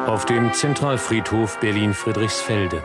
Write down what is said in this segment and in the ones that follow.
Auf dem Zentralfriedhof Berlin-Friedrichsfelde.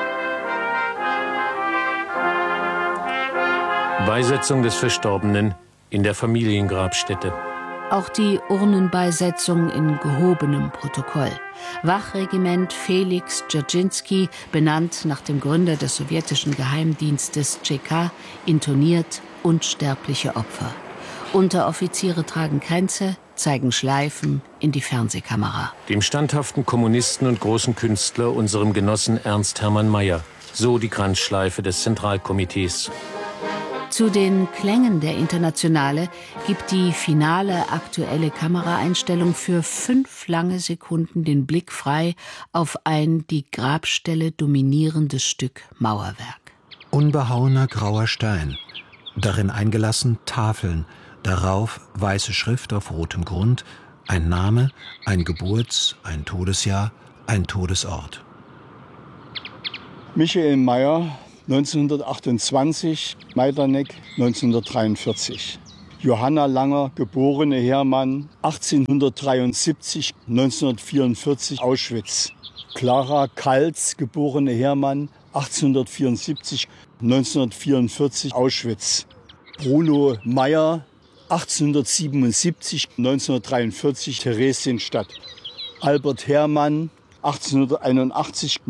Beisetzung des Verstorbenen in der Familiengrabstätte. Auch die Urnenbeisetzung in gehobenem Protokoll. Wachregiment Felix Dzerzhinsky, benannt nach dem Gründer des sowjetischen Geheimdienstes CK, intoniert unsterbliche Opfer. Unteroffiziere tragen Kränze, zeigen Schleifen in die Fernsehkamera. Dem standhaften Kommunisten und großen Künstler, unserem Genossen Ernst Hermann Mayer. So die Kranzschleife des Zentralkomitees. Zu den Klängen der Internationale gibt die finale aktuelle Kameraeinstellung für 5 lange Sekunden den Blick frei auf ein die Grabstelle dominierendes Stück Mauerwerk. Unbehauener grauer Stein, darin eingelassen Tafeln, darauf weiße Schrift auf rotem Grund, ein Name, ein Geburts-, ein Todesjahr, ein Todesort. Michael Mayer, 1928, Majdanek 1943. Johanna Langer, geborene Hermann, 1873, 1944, Auschwitz. Clara Kaltz, geborene Hermann, 1874, 1944, Auschwitz. Bruno Meyer, 1877, 1943, Theresienstadt. Albert Hermann, 1881,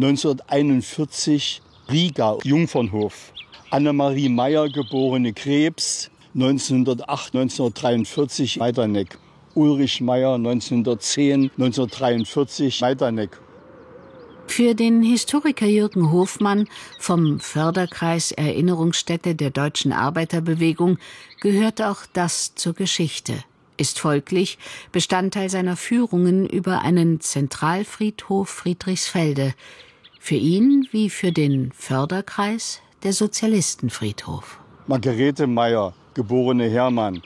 1941, Riga, Jungfernhof. Annemarie Meyer, geborene Krebs, 1908, 1943, Majdanek. Ulrich Meyer, 1910, 1943, Majdanek. Für den Historiker Jürgen Hofmann vom Förderkreis Erinnerungsstätte der Deutschen Arbeiterbewegung gehört auch das zur Geschichte, ist folglich Bestandteil seiner Führungen über einen Zentralfriedhof Friedrichsfelde. Für ihn wie für den Förderkreis der Sozialistenfriedhof. Margarete Meyer, geborene Hermann,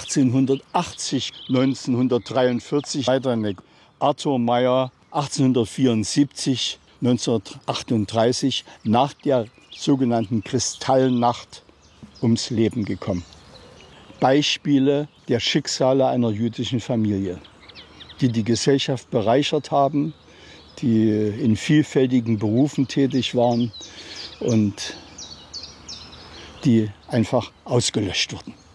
1880, 1943, Majdanek. Arthur Meyer, 1874, 1938, nach der sogenannten Kristallnacht ums Leben gekommen. Beispiele der Schicksale einer jüdischen Familie, die die Gesellschaft bereichert haben, die in vielfältigen Berufen tätig waren und die einfach ausgelöscht wurden.